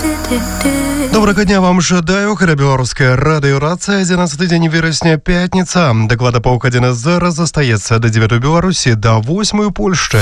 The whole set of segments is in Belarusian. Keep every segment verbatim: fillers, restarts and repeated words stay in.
Добрага дня вам жадаю. Гэта беларуская радыёрацыя. адзінаццаты дзень верасня, пятніца. Даклада паўгадзіны зараз застаецца да дзевятой Беларусі, да восьмой Польшчы.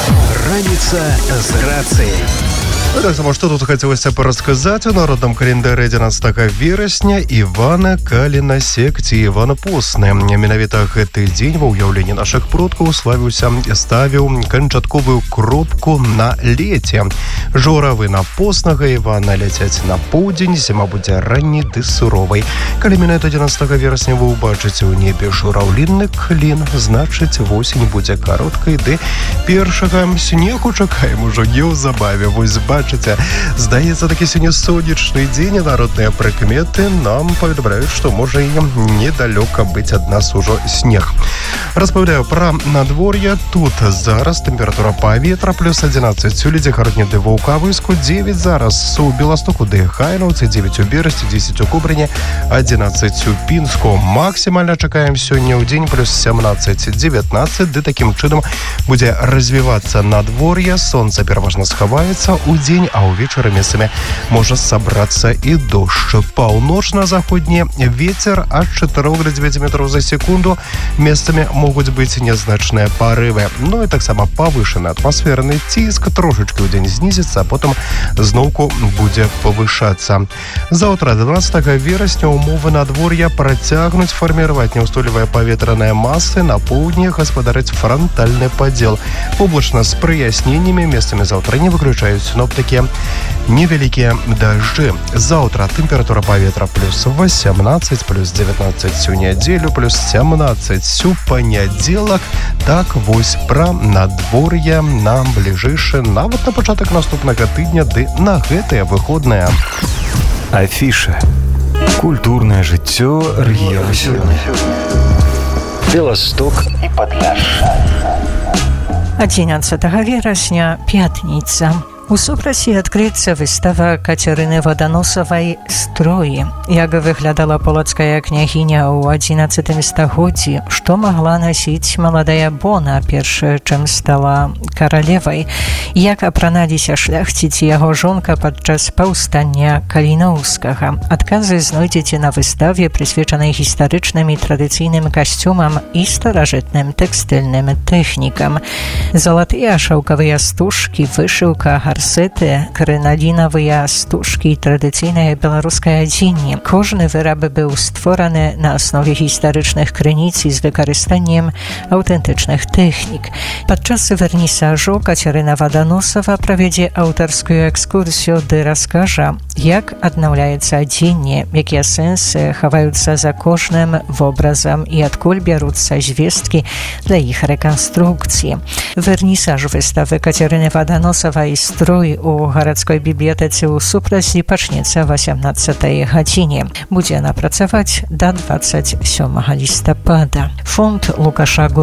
Раніца з рацыяй. Так само, што тут хацелася парасказаць у народным календары адзінаццатага верасня Івана Калінасек ці Івана Постны. Менавіта гэты дзень ва ўяўленні нашых продкаў славіўся, ставіў канчатковую кропку на леце. Журавы на Постнага Івана ляцяць на поўдзень, зіма будзе ранняй ды суровай. Калі менавіта адзінаццатага верасня вы ўбачыце ў небе жураўлінны клін, значыць восень будзе кароткай, ды першага снегу чакаем ужо неўзабаве. Вось бачыце, здаецца, такі сёння сонечны дзень, а народныя прыкметы нам паведамляюць, што можа і недалёка быць ад нас ужо снег. Распавядаю пра надвор'е. Тут зараз тэмпература паветра плюс адзінаццаць у Лідзегародні ды Ваўкавыску, дзевяць зараз у Беластоку ды Хайнаўцы, дзевяць у Берасці, дзесяць у Кобрыне, адзінаццаць у Пінску. Максімальна чакаем сёння ў дзень плюс сямнаццаць дзевятнаццаць, ды такім чынам будзе развівацца надвор'е. Сонца пераважна схаваецца ў дзень, а ўвечары месцамі можа сабрацца і дождж. Паўночна-заходні вецер ад чатырох да дзевяці метраў за секунду. Месцамі могуць быць нязначныя парывы. Ну і таксама павышаны атмасферны ціск трошачкі ў дзень знізіцца, а потым зноўку будзе павышацца. Заўтра, дванаццатага верасня, умовы надвор'я працягнуць фарміраваць няўстойлівыя паветраныя масы. На поўдні гаспадарыць франтальны падзел. Облачна з праясненнямі, месцамі заўтра не выключаюць синоптики невялікія дажджы. Заўтра тэмпература паветра плюс восемнадцать, плюс девятнадцать у нядзелю, плюс семнадцать у панядзелак. Так вось пра надвор'е на бліжэйшы, нават на пачатак наступнага тыдня, ды на гэтыя выходныя. Афіша. Культурнае жыццё рэгіёна сёння. Беласток і Падляшша. адзінаццатага верасня, пятніца. У Супрасе адкрыецца выстава Кацярыны Ваданосавай «Строі». Як выглядала полацкая княгіня ў адзінаццатым стагоддзі, што магла насіць маладая Бона, перш чым стала каралевай, як апраналіся шляхціц і яго жонка падчас паўстання Каліноўскага. Адказы знойдзеце на выставе, прысвечанай гістарычным і традыцыйным касцюмам і старажытным тэкстыльным тэхнікам. Залатыя шаўкавыя стужкі, вышыўка, гарсеты, крыналінавыя стужкі і традыцыйнае беларускае адзенне. Кожны выраб быў створаны на аснове гістарычных крыніц і з выкарыстаннем аўтэнтычных тэхнік. Падчас вернісажу Кацярына Ваданосава правядзе аўтарскую экскурсію ды раскажа, як аднаўляецца адзенне, якія сэнсы хаваюцца за кожным вобразам і адкуль бяруцца звесткі для іх рэканструкцыі. Вернісаж выставы Кацярыны Ваданосавай «Строй» у гарадской бібліятэцы ў Супрасе пачнецца васямнаццатай гадзіне. Будзе яна працаваць да дваццаць сёмага лістапада. Фонд Лукаша